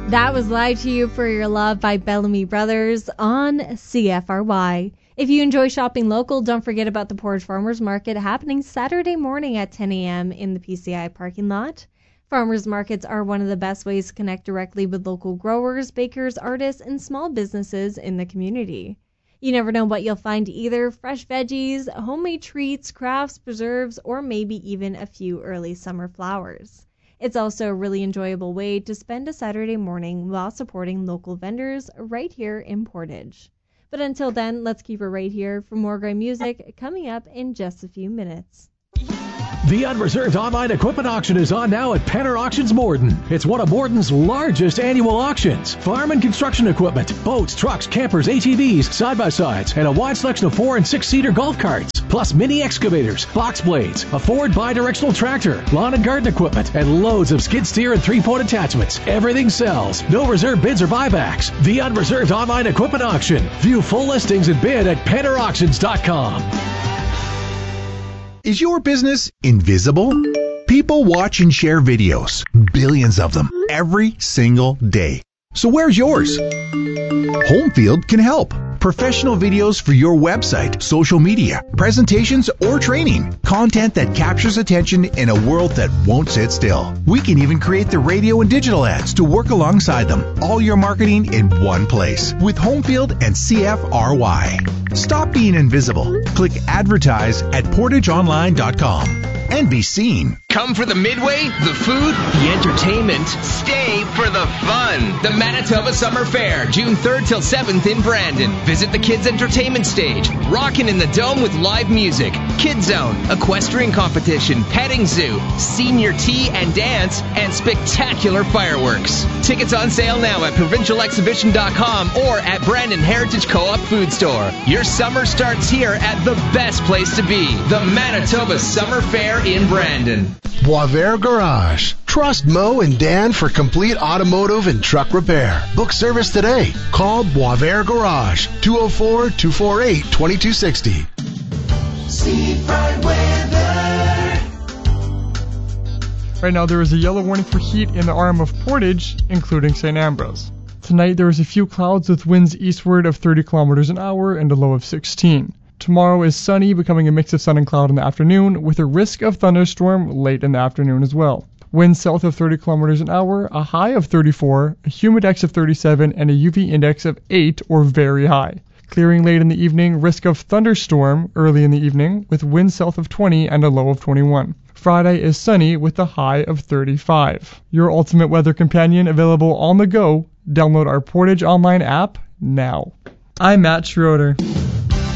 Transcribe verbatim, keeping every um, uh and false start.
That was Lie to You for Your Love by Bellamy Brothers on C F R Y. If you enjoy shopping local, don't forget about the Portage Farmers Market happening Saturday morning at ten a.m. in the P C I parking lot. Farmers markets are one of the best ways to connect directly with local growers, bakers, artists, and small businesses in the community. You never know what you'll find either: fresh veggies, homemade treats, crafts, preserves, or maybe even a few early summer flowers. It's also a really enjoyable way to spend a Saturday morning while supporting local vendors right here in Portage. But until then, let's keep it right here for more great music coming up in just a few minutes. The Unreserved Online Equipment Auction is on now at Penner Auctions Morden. It's one of Morden's largest annual auctions. Farm and construction equipment, boats, trucks, campers, A T Vs, side-by-sides, and a wide selection of four- and six-seater golf carts, plus mini excavators, box blades, a Ford bi-directional tractor, lawn and garden equipment, and loads of skid steer and three-point attachments. Everything sells. No reserve bids or buybacks. The Unreserved Online Equipment Auction. View full listings and bid at penner auctions dot com. Is your business invisible? People watch and share videos, billions of them, every single day. So where's yours? Homefield can help. Professional videos for your website, social media, presentations, or training. Content that captures attention in a world that won't sit still. We can even create the radio and digital ads to work alongside them. All your marketing in one place with Homefield and C F R Y. Stop being invisible. Click advertise at portage online dot com and be seen. Come for the midway, the food, the entertainment. Stay for the fun. The Manitoba Summer Fair, June third till seventh in Brandon. Visit the Kids Entertainment Stage, rockin' in the Dome with live music, Kids Zone, equestrian competition, petting zoo, senior tea and dance, and spectacular fireworks. Tickets on sale now at provincial exhibition dot com or at Brandon Heritage Co-op Food Store. Your summer starts here at the best place to be, the Manitoba Summer Fair in Brandon. Boisvert Garage. Trust Mo and Dan for complete automotive and truck repair. Book service today. Call Boisvert Garage, two oh four, two four eight, two two six oh. Seafront weather. Right now there is a yellow warning for heat in the arm of Portage, including Saint Ambrose. Tonight there is a few clouds with winds eastward of thirty kilometers an hour and a low of sixteen. Tomorrow is sunny, becoming a mix of sun and cloud in the afternoon, with a risk of thunderstorm late in the afternoon as well. Winds south of thirty kilometers an hour, a high of thirty-four, a humidex of thirty-seven, and a U V index of eight or very high. Clearing late in the evening, risk of thunderstorm early in the evening, with winds south of twenty and a low of twenty-one. Friday is sunny with a high of thirty-five. Your ultimate weather companion available on the go. Download our Portage Online app now. I'm Matt Schroeder.